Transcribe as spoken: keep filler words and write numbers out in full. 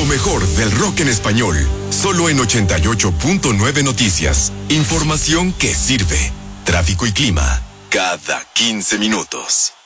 mejor del rock en español, solo en ochenta y ocho punto nueve Noticias. Información que sirve. Tráfico y clima cada quince minutos.